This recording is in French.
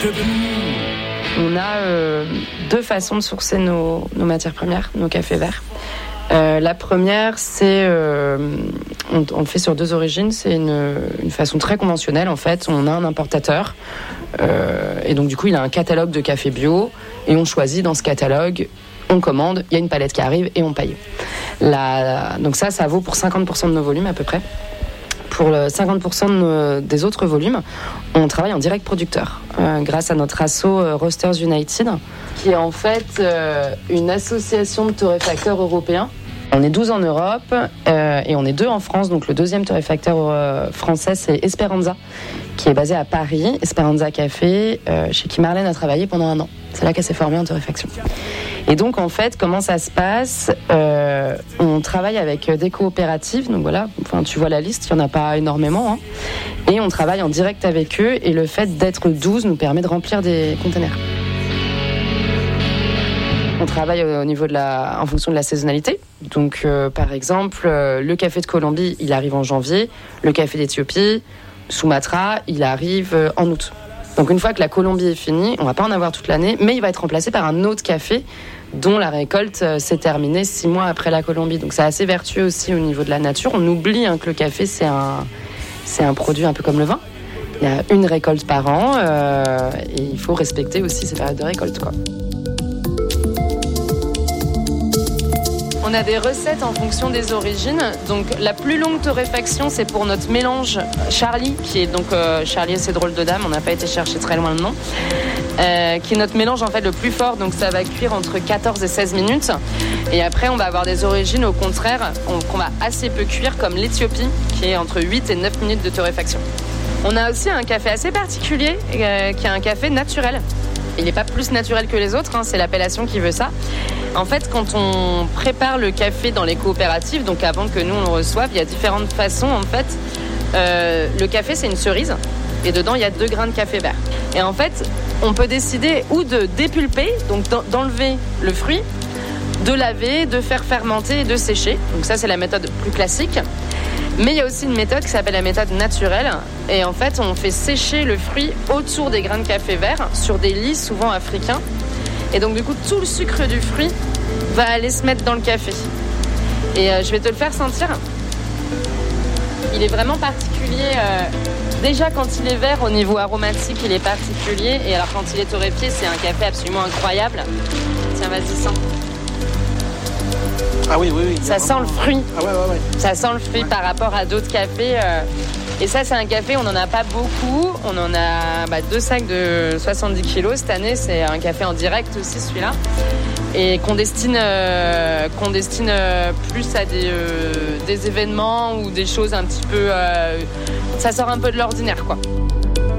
On a deux façons de sourcer nos matières premières, nos cafés verts. La première, c'est on le fait sur deux origines. C'est une façon très conventionnelle. En fait, on a un importateur et donc du coup, il a un catalogue de café bio et on choisit dans ce catalogue. On commande, il y a une palette qui arrive et on paye. Donc ça vaut pour 50% de nos volumes à peu près. Pour 50% des autres volumes, on travaille en direct producteur grâce à notre asso Roasters United, qui est en fait une association de torréfacteurs européens. On est 12 en Europe et on est 2 en France. Donc le deuxième torréfacteur français, c'est Esperanza, qui est basé à Paris. Esperanza Café, chez qui Marlène a travaillé pendant 1 an. C'est là qu'elle s'est formée en torréfaction. Et donc, en fait, comment ça se passe ? On travaille avec des coopératives. Donc voilà, tu vois la liste, il n'y en a pas énormément. Et on travaille en direct avec eux. Et le fait d'être 12 nous permet de remplir des containers. On travaille au niveau en fonction de la saisonnalité. Donc, par exemple, le café de Colombie, il arrive en janvier. Le café d'Éthiopie, Sumatra, il arrive en août. Donc une fois que la Colombie est finie, on ne va pas en avoir toute l'année, mais il va être remplacé par un autre café dont la récolte s'est terminée 6 mois après la Colombie. Donc c'est assez vertueux aussi au niveau de la nature. On oublie que le café, c'est un produit un peu comme le vin. Il y a une récolte par an et il faut respecter aussi ces périodes de récolte, quoi. On a des recettes en fonction des origines. Donc la plus longue torréfaction, c'est pour notre mélange Charlie, qui est donc Charlie et ses drôles de dames. On n'a pas été chercher très loin le nom. Qui est notre mélange en fait le plus fort. Donc ça va cuire entre 14 et 16 minutes. Et après, on va avoir des origines au contraire qu'on va assez peu cuire, comme l'Éthiopie, qui est entre 8 et 9 minutes de torréfaction. On a aussi un café assez particulier, qui est un café naturel. Il n'est pas plus naturel que les autres, c'est l'appellation qui veut ça. En fait, quand on prépare le café dans les coopératives, donc avant que nous on le reçoive, il y a différentes façons en fait. Le café, c'est une cerise et dedans il y a 2 grains de café vert. Et en fait, on peut décider ou de dépulper, donc d'enlever le fruit, de laver, de faire fermenter et de sécher. Donc ça, c'est la méthode plus classique. Mais il y a aussi une méthode qui s'appelle la méthode naturelle. Et en fait, on fait sécher le fruit autour des grains de café vert sur des lits souvent africains. Et donc du coup, tout le sucre du fruit va aller se mettre dans le café. Et je vais te le faire sentir. Il est vraiment particulier. Déjà, quand il est vert, au niveau aromatique, il est particulier. Et alors, quand il est torréfié, c'est un café absolument incroyable. Tiens, vas-y, sens. Ah oui. Ça sent le fruit. Ah ouais. Ça sent le fruit par rapport à d'autres cafés. Et ça, c'est un café, on n'en a pas beaucoup. On en a 2 sacs de 70 kilos cette année. C'est un café en direct aussi, celui-là. Et qu'on destine plus à des événements ou des choses un petit peu... ça sort un peu de l'ordinaire, quoi.